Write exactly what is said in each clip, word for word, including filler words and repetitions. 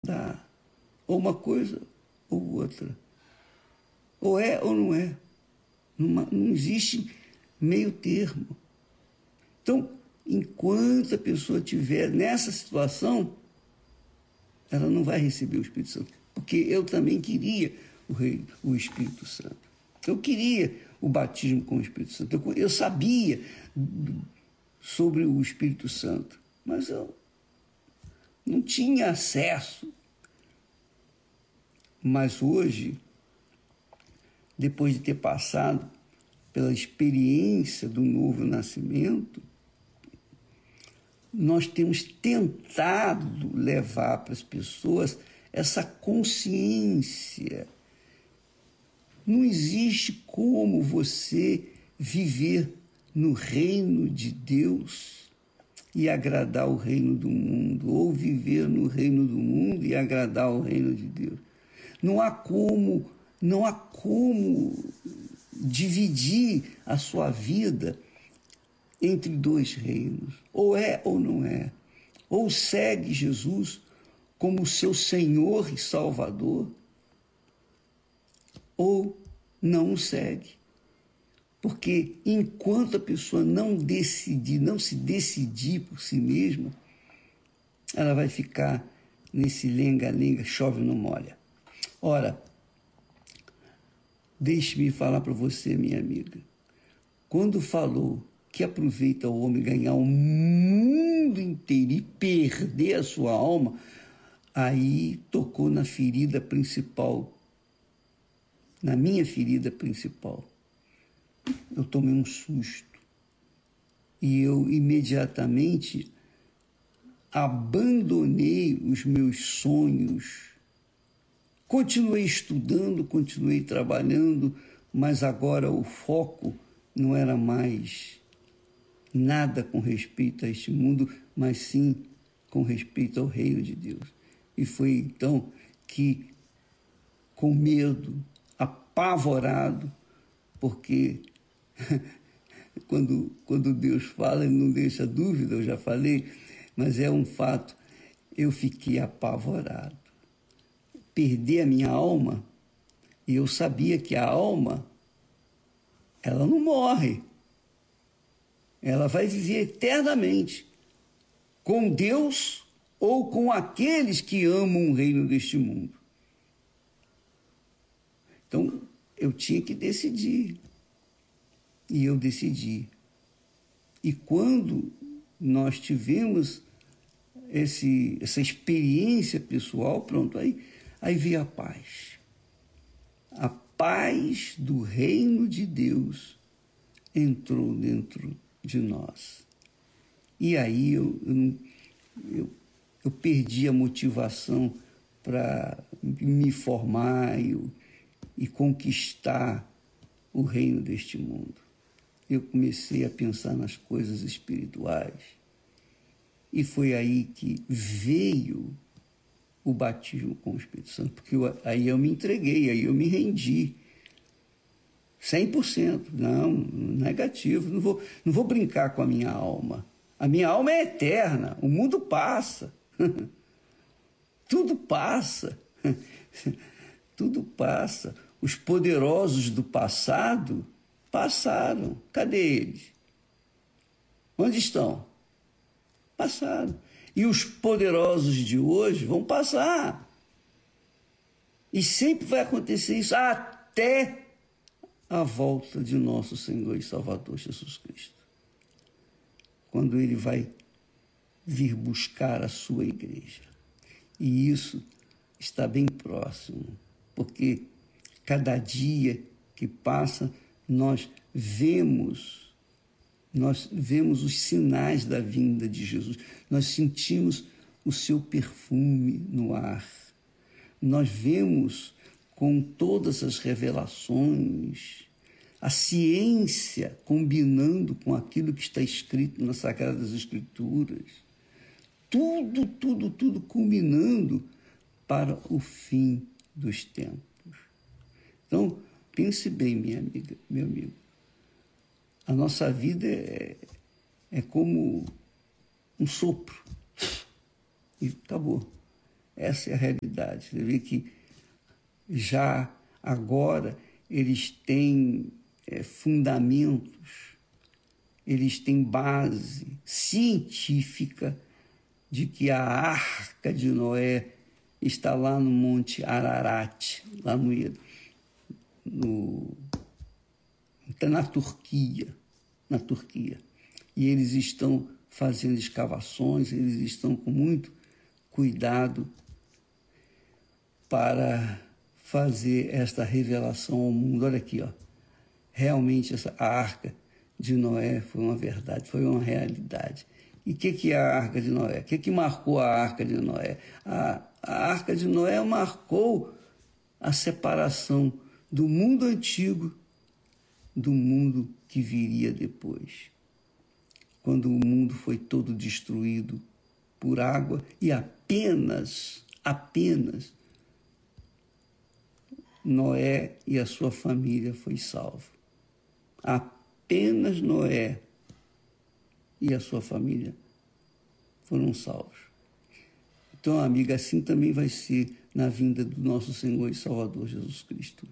Dá. Ou uma coisa ou outra. Ou é ou não é. Não, não existe meio termo. Então, enquanto a pessoa estiver nessa situação, ela não vai receber o Espírito Santo. Porque eu também queria o, rei, o Espírito Santo. Eu queria o batismo com o Espírito Santo. Eu, eu sabia sobre o Espírito Santo, mas eu não tinha acesso. Mas hoje, depois de ter passado pela experiência do novo nascimento, nós temos tentado levar para as pessoas essa consciência. Não existe como você viver no reino de Deus e agradar o reino do mundo, ou viver no reino do mundo e agradar o reino de Deus. Não há como, não há como dividir a sua vida entre dois reinos. Ou é ou não é. Ou segue Jesus como seu Senhor e Salvador, ou não o segue. Porque enquanto a pessoa não decidir, não se decidir por si mesma, ela vai ficar nesse lenga-lenga, chove não molha. Ora, deixe-me falar para você, minha amiga. Quando falou que aproveita o homem ganhar o mundo inteiro e perder a sua alma, aí tocou na ferida principal, na minha ferida principal. Eu tomei um susto e eu imediatamente abandonei os meus sonhos. Continuei estudando, continuei trabalhando, mas agora o foco não era mais nada com respeito a este mundo, mas sim com respeito ao reino de Deus. E foi então que, com medo, apavorado, porque quando, quando Deus fala, ele não deixa dúvida, eu já falei, mas é um fato, eu fiquei apavorado. Perder a minha alma, e eu sabia que a alma, ela não morre. Ela vai viver eternamente com Deus ou com aqueles que amam o reino deste mundo. Então, eu tinha que decidir. E eu decidi. E quando nós tivemos esse, essa experiência pessoal, pronto, aí, aí veio a paz. A paz do reino de Deus entrou dentro de nós. E aí eu, eu, eu, eu perdi a motivação para me formar e, e conquistar o reino deste mundo. Eu comecei a pensar nas coisas espirituais. E foi aí que veio o batismo com o Espírito Santo, porque eu, aí eu me entreguei, aí eu me rendi. cem por cento, não, negativo, não vou, não vou brincar com a minha alma. A minha alma é eterna, o mundo passa. Tudo passa. Tudo passa. Os poderosos do passado passaram. Cadê eles? Onde estão? Passaram. E os poderosos de hoje vão passar. E sempre vai acontecer isso até a volta de nosso Senhor e Salvador Jesus Cristo. Quando ele vai vir buscar a sua igreja. E isso está bem próximo, porque cada dia que passa, nós vemos, nós vemos os sinais da vinda de Jesus. Nós sentimos o seu perfume no ar. Nós vemos com todas as revelações, a ciência combinando com aquilo que está escrito nas Sagradas Escrituras. Tudo, tudo, tudo combinando para o fim dos tempos. Então, pense bem, minha amiga, meu amigo. A nossa vida é, é como um sopro. E acabou. Essa é a realidade. Você vê que já agora eles têm é, fundamentos, eles têm base científica de que a Arca de Noé está lá no Monte Ararat, lá no, no está na Turquia, na Turquia. E eles estão fazendo escavações, eles estão com muito cuidado para fazer esta revelação ao mundo. Olha aqui, ó. Realmente essa, a Arca de Noé foi uma verdade, foi uma realidade. E o que, que é a Arca de Noé? O que, que marcou a Arca de Noé? A, a Arca de Noé marcou a separação do mundo antigo do mundo que viria depois. Quando o mundo foi todo destruído por água e apenas, apenas Noé e a sua família foi salvo. Apenas Noé e a sua família foram salvos. Então, amiga, assim também vai ser na vinda do nosso Senhor e Salvador Jesus Cristo.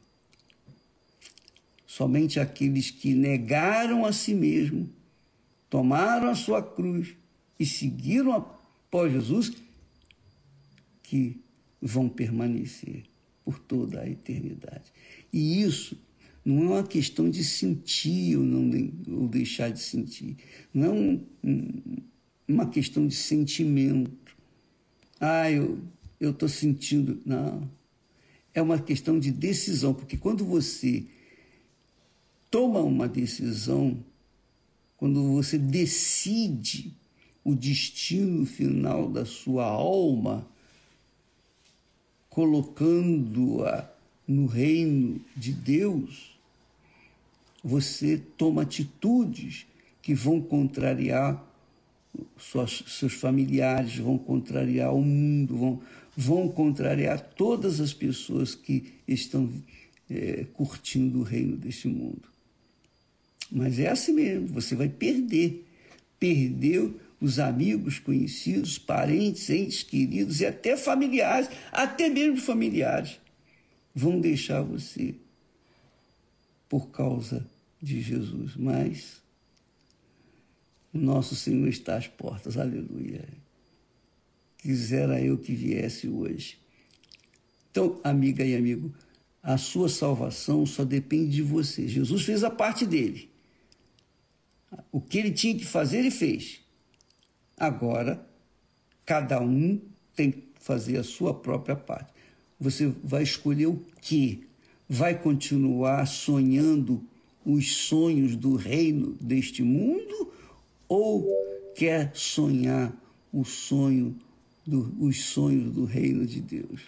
Somente aqueles que negaram a si mesmo, tomaram a sua cruz e seguiram após Jesus, que vão permanecer por toda a eternidade. E isso não é uma questão de sentir ou, não, ou deixar de sentir. Não é um, um, uma questão de sentimento. Ah, eu estou sentindo. Não. É uma questão de decisão, porque quando você toma uma decisão, quando você decide o destino final da sua alma, colocando-a no reino de Deus, você toma atitudes que vão contrariar suas, seus familiares, vão contrariar o mundo, vão, vão contrariar todas as pessoas que estão é, curtindo o reino deste mundo. Mas é assim mesmo, você vai perder. Perdeu os amigos, conhecidos, parentes, entes queridos e até familiares, até mesmo familiares, vão deixar você por causa de Jesus. Mas o nosso Senhor está às portas, aleluia. Quisera eu que viesse hoje. Então, amiga e amigo, a sua salvação só depende de você. Jesus fez a parte dele. O que ele tinha que fazer, ele fez. Agora, cada um tem que fazer a sua própria parte. Você vai escolher o quê? Vai continuar sonhando os sonhos do reino deste mundo ou quer sonhar o sonho do, os sonhos do reino de Deus?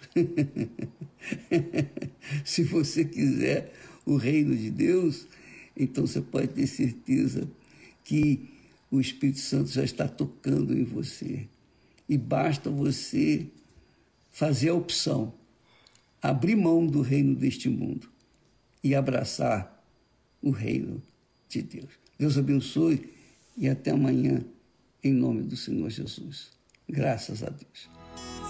Se você quiser o reino de Deus, então você pode ter certeza que o Espírito Santo já está tocando em você. E basta você fazer a opção, abrir mão do reino deste mundo e abraçar o reino de Deus. Deus abençoe e até amanhã, em nome do Senhor Jesus. Graças a Deus.